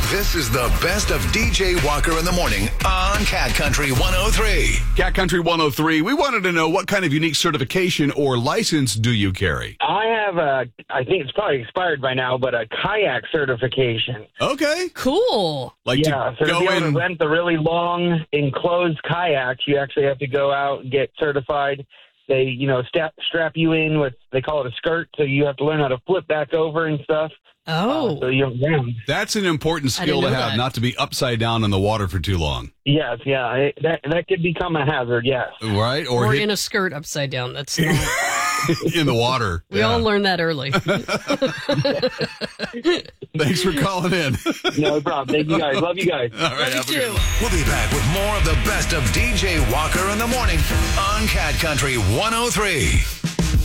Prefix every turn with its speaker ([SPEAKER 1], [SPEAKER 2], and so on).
[SPEAKER 1] This is the best of DJ Walker in the morning on Cat Country 103.
[SPEAKER 2] Cat Country 103. We wanted to know what kind of unique certification or license do you carry?
[SPEAKER 3] I have I think it's probably expired by now, but a kayak certification.
[SPEAKER 2] Okay.
[SPEAKER 4] Cool.
[SPEAKER 2] Like
[SPEAKER 3] Yeah,
[SPEAKER 2] to
[SPEAKER 3] so to
[SPEAKER 2] go
[SPEAKER 3] be able
[SPEAKER 2] in.
[SPEAKER 3] to rent the really long enclosed kayaks, you actually have to go out and get certified. They, strap you in with, they call it a skirt, so you have to learn how to flip back over and stuff.
[SPEAKER 4] Oh.
[SPEAKER 3] So you don't drown.
[SPEAKER 2] That's an important
[SPEAKER 4] I didn't
[SPEAKER 2] skill to
[SPEAKER 4] know
[SPEAKER 2] have,
[SPEAKER 4] that.
[SPEAKER 2] not to be upside down in the water for too long.
[SPEAKER 3] Yes, yeah, that could become a hazard, yes.
[SPEAKER 2] Right?
[SPEAKER 4] Or
[SPEAKER 2] hit
[SPEAKER 4] in a skirt upside down. That's not.
[SPEAKER 2] in the water.
[SPEAKER 4] We all learned that early.
[SPEAKER 2] Thanks for calling in.
[SPEAKER 3] No problem. Thank you guys. Love you guys.
[SPEAKER 2] All right, have a good one.
[SPEAKER 1] We'll be back with more of the best of DJ Walker in the morning on Cat Country 103.